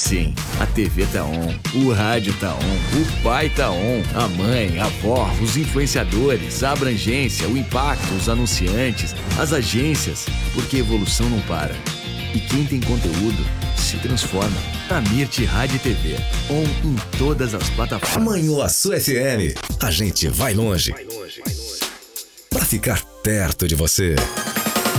Sim, a TV tá on, o rádio tá on, o pai tá on, a mãe, a avó, os influenciadores, a abrangência, o impacto, os anunciantes, as agências, porque a evolução não para. E quem tem conteúdo se transforma. A Mirti Rádio e TV, on em todas as plataformas. Manhuaçu FM, a gente vai longe. Pra ficar perto de você.